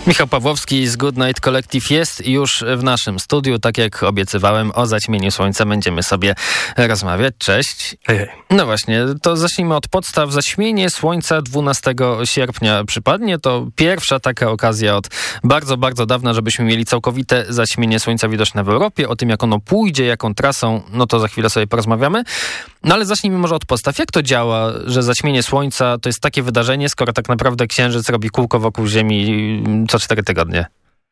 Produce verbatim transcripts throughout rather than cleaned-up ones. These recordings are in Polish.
Michał Pawłowski z Good Night Collective jest już w naszym studiu. Tak jak obiecywałem, o zaćmieniu słońca będziemy sobie rozmawiać. Cześć. Hej, hej. No właśnie, to zacznijmy od podstaw. Zaćmienie słońca dwunastego sierpnia przypadnie. To pierwsza taka okazja od bardzo, bardzo dawna, żebyśmy mieli całkowite zaćmienie słońca widoczne w Europie. O tym, jak ono pójdzie, jaką trasą, no to za chwilę sobie porozmawiamy. No ale zacznijmy może od podstaw. Jak to działa, że zaćmienie słońca to jest takie wydarzenie, skoro tak naprawdę Księżyc robi kółko wokół Ziemi co cztery tygodnie?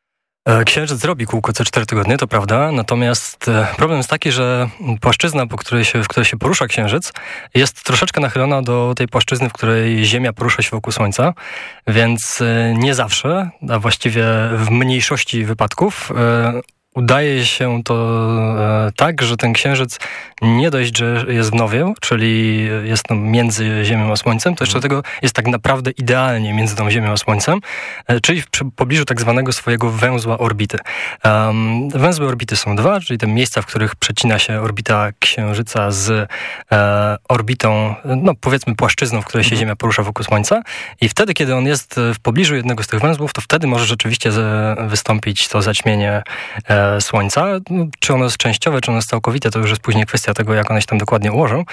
Księżyc robi kółko co cztery tygodnie, to prawda, natomiast problem jest taki, że płaszczyzna, po której się, w której się porusza Księżyc, jest troszeczkę nachylona do tej płaszczyzny, w której Ziemia porusza się wokół Słońca, więc nie zawsze, a właściwie w mniejszości wypadków udaje się to e, tak, że ten Księżyc nie dość, że jest w nowiu, czyli jest no, między Ziemią a Słońcem, to jeszcze do tego jest tak naprawdę idealnie między tą Ziemią a Słońcem, e, czyli w pobliżu tak zwanego swojego węzła orbity. Um, węzły orbity są dwa, czyli te miejsca, w których przecina się orbita Księżyca z e, orbitą, no powiedzmy płaszczyzną, w której się Ziemia porusza wokół Słońca i wtedy, kiedy on jest w pobliżu jednego z tych węzłów, to wtedy może rzeczywiście z, wystąpić to zaćmienie e, Słońca. Czy ono jest częściowe, czy ono jest całkowite, to już jest później kwestia tego, jak one się tam dokładnie ułożą,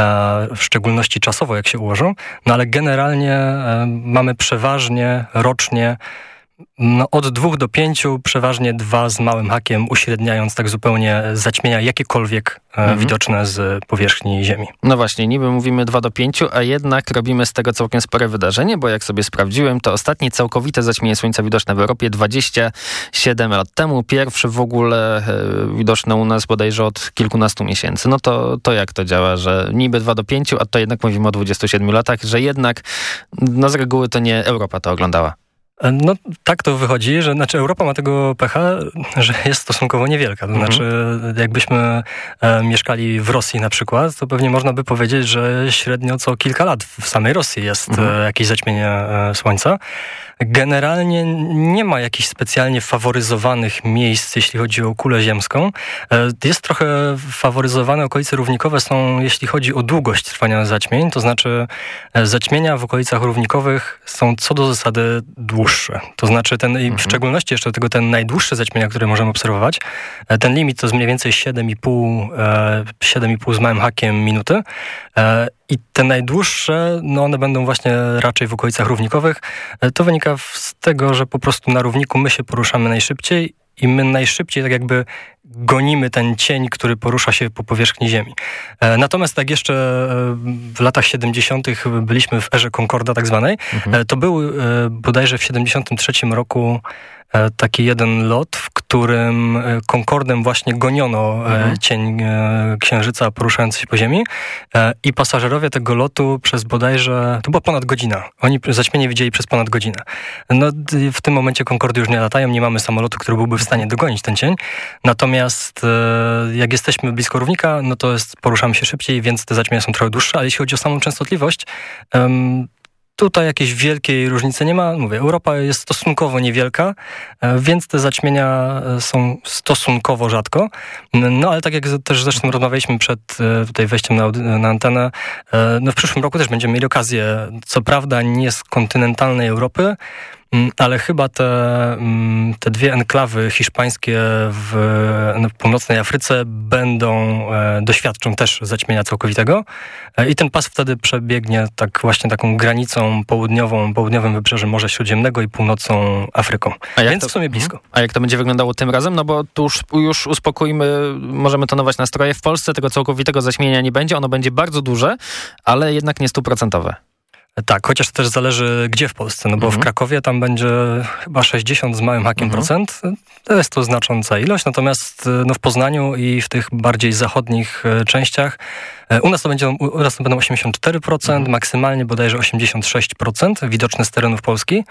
w szczególności czasowo, jak się ułożą. No ale generalnie mamy przeważnie rocznie no, od dwóch do pięciu, przeważnie dwa z małym hakiem, uśredniając tak zupełnie zaćmienia jakiekolwiek mhm. widoczne z powierzchni Ziemi. No właśnie, niby mówimy dwa do pięciu, a jednak robimy z tego całkiem spore wydarzenie, bo jak sobie sprawdziłem, to ostatnie całkowite zaćmienie Słońca widoczne w Europie dwadzieścia siedem lat temu. Pierwszy w ogóle e, widoczne u nas bodajże od kilkunastu miesięcy. No to, to jak to działa, że niby dwa do pięciu, a to jednak mówimy o dwudziestu siedmiu latach, że jednak no z reguły to nie Europa to oglądała. No tak to wychodzi, że znaczy Europa ma tego pecha, że jest stosunkowo niewielka. To znaczy mhm. jakbyśmy e, mieszkali w Rosji na przykład, to pewnie można by powiedzieć, że średnio co kilka lat w samej Rosji jest mhm. e, jakieś zaćmienie e, Słońca. Generalnie nie ma jakichś specjalnie faworyzowanych miejsc, jeśli chodzi o kulę ziemską. E, jest trochę faworyzowane, okolice równikowe są, jeśli chodzi o długość trwania zaćmień, to znaczy e, zaćmienia w okolicach równikowych są co do zasady dłuższe. To znaczy ten, mhm. w szczególności jeszcze tego ten najdłuższe zaćmienia, które możemy obserwować, ten limit to jest mniej więcej siedem i pół, siedem i pół z małym hakiem minuty. I te najdłuższe, no one będą właśnie raczej w okolicach równikowych. To wynika z tego, że po prostu na równiku my się poruszamy najszybciej i my najszybciej tak jakby gonimy ten cień, który porusza się po powierzchni Ziemi. Natomiast tak jeszcze w latach siedemdziesiątych byliśmy w erze Concorda tak zwanej. Mhm. To był bodajże w siedemdziesiątym trzecim roku taki jeden lot, w którym Concordem właśnie goniono mhm. cień Księżyca poruszający się po Ziemi i pasażerowie tego lotu przez bodajże, to była ponad godzina. Oni zaćmienie widzieli przez ponad godzinę. No w tym momencie Concordy już nie latają, nie mamy samolotu, który byłby w stanie dogonić ten cień. Natomiast jak jesteśmy blisko równika, no to jest, poruszamy się szybciej, więc te zaćmienia są trochę dłuższe, ale jeśli chodzi o samą częstotliwość, um, tutaj jakiejś wielkiej różnicy nie ma. Mówię, Europa jest stosunkowo niewielka, więc te zaćmienia są stosunkowo rzadko. No ale tak jak też zresztą rozmawialiśmy przed tutaj wejściem na, na antenę, no w przyszłym roku też będziemy mieli okazję, co prawda nie z kontynentalnej Europy, ale chyba te, te dwie enklawy hiszpańskie w, w północnej Afryce będą, e, doświadczą też zaćmienia całkowitego e, i ten pas wtedy przebiegnie tak właśnie taką granicą południową, południowym wybrzeżem Morza Śródziemnego i północą Afryką. A Więc to, w sumie blisko. A jak to będzie wyglądało tym razem? No bo tu już, już uspokójmy, możemy tonować nastroje. W Polsce tego całkowitego zaćmienia nie będzie. Ono będzie bardzo duże, ale jednak nie stuprocentowe. Tak, chociaż to też zależy gdzie w Polsce, no bo mhm. w Krakowie tam będzie chyba sześćdziesiąt z małym hakiem mhm. procent. To jest to znacząca ilość, natomiast no, w Poznaniu i w tych bardziej zachodnich częściach u nas to, będzie, u nas to będą osiemdziesiąt cztery procent, mhm. maksymalnie bodajże osiemdziesiąt sześć procent widoczne z terenów Polski.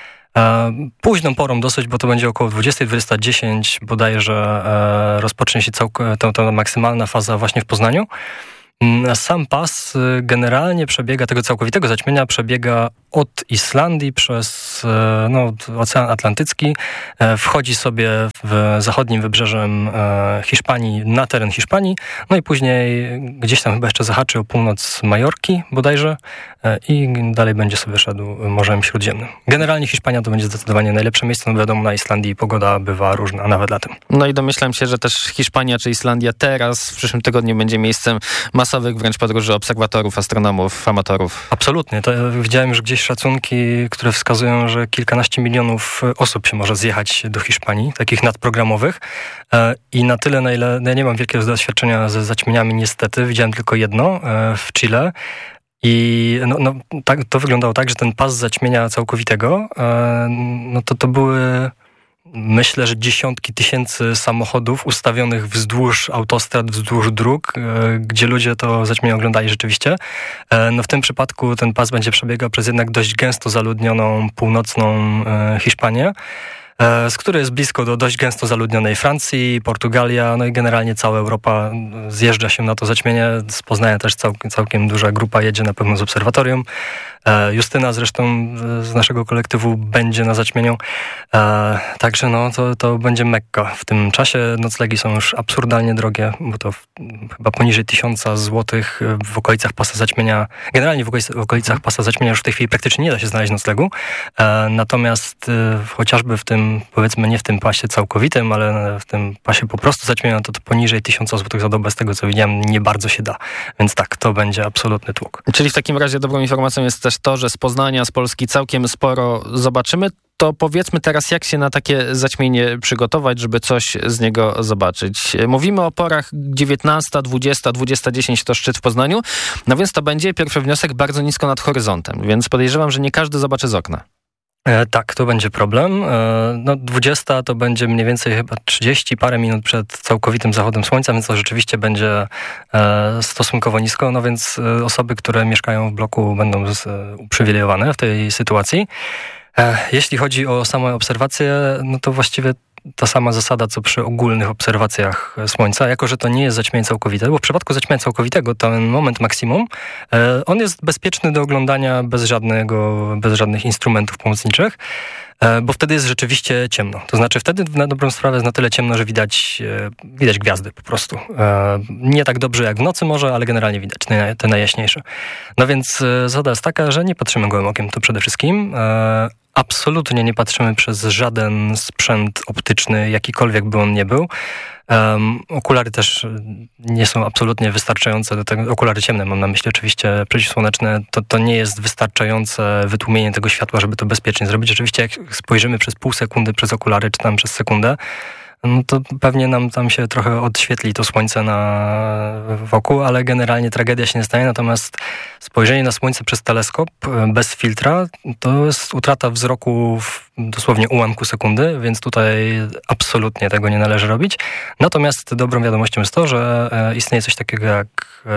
Późną porą dosyć, bo to będzie około dwudziesta dwadzieścia dziesięć bodajże rozpocznie się całk- ta, ta maksymalna faza właśnie w Poznaniu. Sam pas generalnie przebiega, tego całkowitego zaćmienia przebiega od Islandii przez no, Ocean Atlantycki, wchodzi sobie w zachodnim wybrzeżem Hiszpanii na teren Hiszpanii, no i później gdzieś tam chyba jeszcze zahaczy o północ Majorki bodajże i dalej będzie sobie szedł Morzem Śródziemnym. Generalnie Hiszpania to będzie zdecydowanie najlepsze miejsce, no wiadomo, na Islandii pogoda bywa różna, a nawet latem. No i domyślam się, że też Hiszpania czy Islandia teraz w przyszłym tygodniu będzie miejscem masowych wręcz podróży obserwatorów, astronomów, amatorów. Absolutnie. To ja widziałem już gdzieś szacunki, które wskazują, że kilkanaście milionów osób się może zjechać do Hiszpanii, takich nadprogramowych. I na tyle, na ile... No ja nie mam wielkiego doświadczenia ze zaćmieniami niestety. Widziałem tylko jedno w Chile. I no, no, tak, to wyglądało tak, że ten pas zaćmienia całkowitego, no to to były... Myślę, że dziesiątki tysięcy samochodów ustawionych wzdłuż autostrad, wzdłuż dróg, gdzie ludzie to zaćmienie oglądali rzeczywiście. No w tym przypadku ten pas będzie przebiegał przez jednak dość gęsto zaludnioną północną Hiszpanię, z której jest blisko do dość gęsto zaludnionej Francji, Portugalia, no i generalnie cała Europa zjeżdża się na to zaćmienie. Z Poznania też całkiem, całkiem duża grupa jedzie na pewno z obserwatorium. Justyna zresztą z naszego kolektywu będzie na zaćmieniu. Także no, to, to będzie Mekka. W tym czasie noclegi są już absurdalnie drogie, bo to chyba poniżej tysiąca złotych w okolicach pasa zaćmienia. Generalnie w okolicach, w okolicach pasa zaćmienia już w tej chwili praktycznie nie da się znaleźć noclegu. Natomiast chociażby w tym, powiedzmy nie w tym pasie całkowitym, ale w tym pasie po prostu zaćmienia, to, to poniżej tysiąca złotych za dobę, z tego co widziałem, nie bardzo się da. Więc tak, to będzie absolutny tłuk. Czyli w takim razie dobrą informacją jest też to, że z Poznania, z Polski całkiem sporo zobaczymy. To powiedzmy teraz, jak się na takie zaćmienie przygotować, żeby coś z niego zobaczyć. Mówimy o porach dziewiętnasta, dwudziesta, dwudziesta dziesięć to szczyt w Poznaniu, no więc to będzie pierwszy wniosek bardzo nisko nad horyzontem, więc podejrzewam, że nie każdy zobaczy z okna. E, tak, to będzie problem. E, no dwudziesta to będzie mniej więcej chyba trzydzieści parę minut przed całkowitym zachodem słońca, więc to rzeczywiście będzie e, stosunkowo nisko, no więc e, osoby, które mieszkają w bloku będą z, e, uprzywilejowane w tej sytuacji. E, jeśli chodzi o same obserwacje, no to właściwie ta sama zasada, co przy ogólnych obserwacjach Słońca, jako że to nie jest zaćmienie całkowite, bo w przypadku zaćmienia całkowitego ten moment maksimum, e, on jest bezpieczny do oglądania bez żadnego, bez żadnych instrumentów pomocniczych, e, bo wtedy jest rzeczywiście ciemno. To znaczy wtedy na dobrą sprawę jest na tyle ciemno, że widać, e, widać gwiazdy po prostu. E, nie tak dobrze jak w nocy może, ale generalnie widać te, te najjaśniejsze. No więc e, zasada jest taka, że nie patrzymy gołym okiem, to przede wszystkim. E, Absolutnie nie patrzymy przez żaden sprzęt optyczny, jakikolwiek by on nie był. Um, okulary też nie są absolutnie wystarczające do tego. Okulary ciemne mam na myśli oczywiście przeciwsłoneczne. To, to nie jest wystarczające wytłumienie tego światła, żeby to bezpiecznie zrobić. Oczywiście jak spojrzymy przez pół sekundy przez okulary, czy tam przez sekundę, no to pewnie nam tam się trochę odświetli to słońce na wokół, ale generalnie tragedia się nie stanie. Natomiast spojrzenie na słońce przez teleskop bez filtra to jest utrata wzroku w dosłownie ułamku sekundy, więc tutaj absolutnie tego nie należy robić. Natomiast dobrą wiadomością jest to, że istnieje coś takiego jak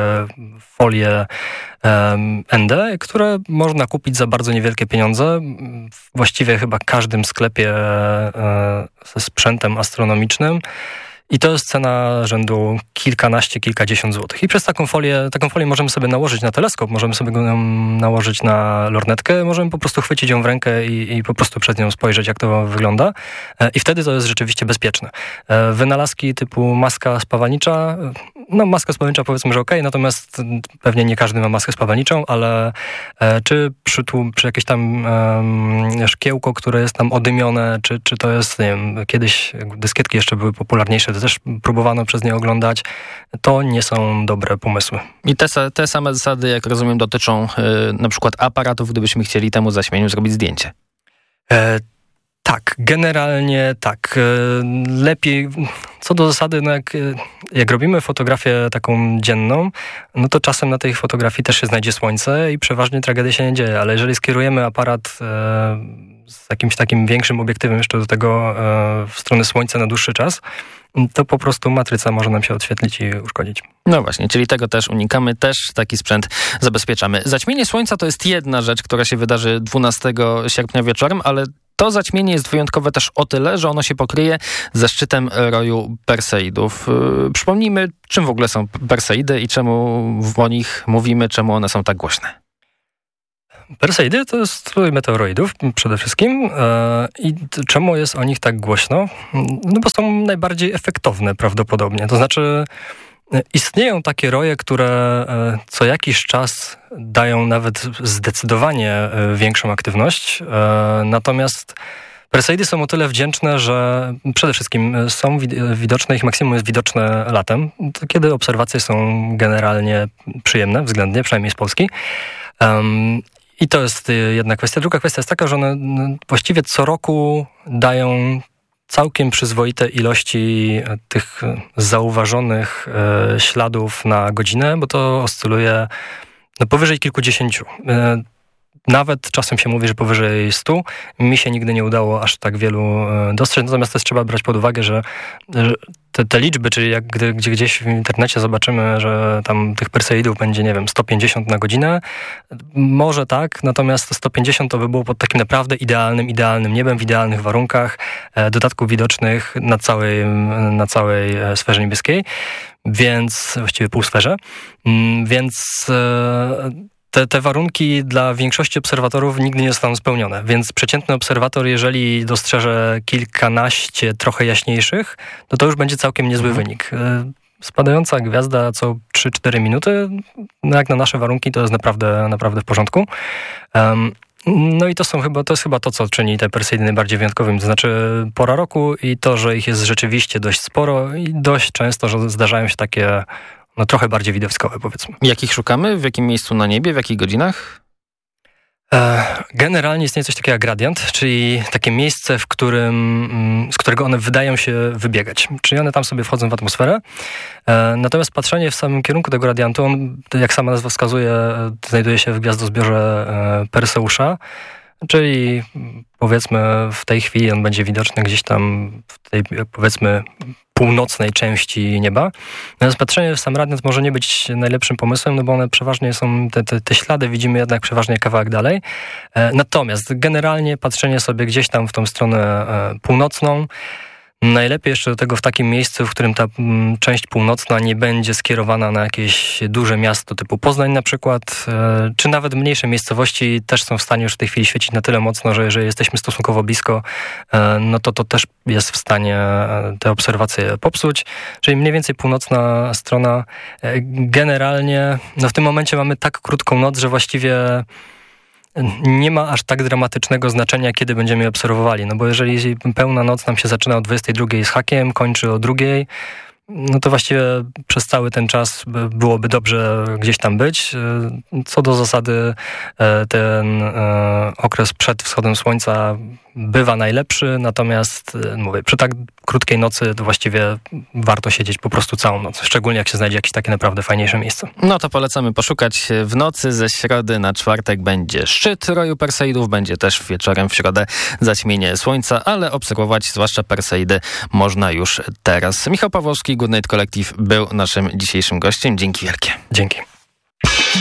folie N D, które można kupić za bardzo niewielkie pieniądze. Właściwie chyba w każdym sklepie ze sprzętem astronomicznym. I to jest cena rzędu kilkanaście, kilkadziesiąt złotych. I przez taką folię, taką folię możemy sobie nałożyć na teleskop, możemy sobie go nałożyć na lornetkę, możemy po prostu chwycić ją w rękę i, i po prostu przed nią spojrzeć, jak to wygląda. I wtedy to jest rzeczywiście bezpieczne. Wynalazki typu maska spawalnicza, no maska spawalnicza powiedzmy, że okej, okay, natomiast pewnie nie każdy ma maskę spawalniczą, ale czy przy, tu, przy jakieś tam um, szkiełko, które jest tam odymione, czy, czy to jest, nie wiem, kiedyś dyskietki jeszcze były popularniejsze, to też próbowano przez nie oglądać, to nie są dobre pomysły. I te, te same zasady, jak rozumiem, dotyczą yy, na przykład aparatów, gdybyśmy chcieli temu zaćmieniu zrobić zdjęcie. E, tak, generalnie tak. E, lepiej, co do zasady, no jak, jak robimy fotografię taką dzienną, no to czasem na tej fotografii też się znajdzie słońce i przeważnie tragedia się nie dzieje, ale jeżeli skierujemy aparat e, z jakimś takim większym obiektywem jeszcze do tego e, w stronę słońca na dłuższy czas, to po prostu matryca może nam się odświetlić i uszkodzić. No właśnie, czyli tego też unikamy, też taki sprzęt zabezpieczamy. Zaćmienie słońca to jest jedna rzecz, która się wydarzy dwunastego sierpnia wieczorem, ale To zaćmienie jest wyjątkowe też o tyle, że ono się pokryje ze szczytem roju Perseidów. Przypomnijmy, czym w ogóle są Perseidy i czemu o nich mówimy, czemu one są tak głośne. Perseidy to jest rój meteoroidów przede wszystkim. I czemu jest o nich tak głośno? No bo są najbardziej efektowne prawdopodobnie. To znaczy istnieją takie roje, które co jakiś czas dają nawet zdecydowanie większą aktywność. Natomiast Perseidy są o tyle wdzięczne, że przede wszystkim są widoczne, ich maksimum jest widoczne latem, kiedy obserwacje są generalnie przyjemne, względnie, przynajmniej z Polski. Um, I to jest jedna kwestia. Druga kwestia jest taka, że one właściwie co roku dają całkiem przyzwoite ilości tych zauważonych e, śladów na godzinę, bo to oscyluje no, powyżej kilkudziesięciu. E, Nawet czasem się mówi, że powyżej stu. Mi się nigdy nie udało aż tak wielu dostrzec. Natomiast też trzeba brać pod uwagę, że, że te, te liczby, czyli jak gdy, gdzie gdzieś w internecie zobaczymy, że tam tych Perseidów będzie, nie wiem, sto pięćdziesiąt na godzinę. Może tak, natomiast sto pięćdziesiąt to by było pod takim naprawdę idealnym, idealnym niebem, w idealnych warunkach, dodatków widocznych na całej, na całej sferze niebieskiej, więc właściwie półsferze. Więc Te, te warunki dla większości obserwatorów nigdy nie zostaną spełnione, więc przeciętny obserwator, jeżeli dostrzeże kilkanaście trochę jaśniejszych, no to już będzie całkiem niezły mhm. wynik. Spadająca gwiazda co trzy cztery minuty, no jak na nasze warunki, to jest naprawdę, naprawdę w porządku. Um, No i to są chyba, to jest chyba to, co czyni te Perseidy najbardziej wyjątkowymi. To znaczy pora roku i to, że ich jest rzeczywiście dość sporo i dość często, że zdarzają się takie no trochę bardziej widowiskowe, powiedzmy. Jakich szukamy? W jakim miejscu na niebie? W jakich godzinach? Generalnie istnieje coś takiego jak gradient, czyli takie miejsce, w którym, z którego one wydają się wybiegać. Czyli one tam sobie wchodzą w atmosferę. Natomiast patrzenie w samym kierunku tego gradientu, on, jak sama nazwa wskazuje, znajduje się w gwiazdozbiorze Perseusza, czyli powiedzmy w tej chwili on będzie widoczny gdzieś tam w tej, powiedzmy, północnej części nieba. Natomiast patrzenie w sam radiant może nie być najlepszym pomysłem, no bo one przeważnie są, te, te, te ślady widzimy jednak przeważnie kawałek dalej. Natomiast generalnie patrzenie sobie gdzieś tam w tą stronę północną, najlepiej jeszcze do tego w takim miejscu, w którym ta m, część północna nie będzie skierowana na jakieś duże miasto typu Poznań na przykład, e, czy nawet mniejsze miejscowości też są w stanie już w tej chwili świecić na tyle mocno, że jeżeli jesteśmy stosunkowo blisko, e, no to to też jest w stanie te obserwacje popsuć. Czyli mniej więcej północna strona. E, generalnie no w tym momencie mamy tak krótką noc, że właściwie nie ma aż tak dramatycznego znaczenia, kiedy będziemy je obserwowali. No bo jeżeli pełna noc nam się zaczyna o dwudziestej drugiej z hakiem, kończy o drugiej, no to właściwie przez cały ten czas byłoby dobrze gdzieś tam być. Co do zasady ten okres przed wschodem słońca bywa najlepszy, natomiast mówię, przy tak krótkiej nocy to właściwie warto siedzieć po prostu całą noc, szczególnie jak się znajdzie jakieś takie naprawdę fajniejsze miejsce. No to polecamy poszukać w nocy. Ze środy na czwartek będzie szczyt roju Perseidów, będzie też wieczorem w środę zaćmienie słońca, ale obserwować zwłaszcza Perseidy można już teraz. Michał Pawłowski, Good Night Collective był naszym dzisiejszym gościem. Dzięki wielkie. Dzięki.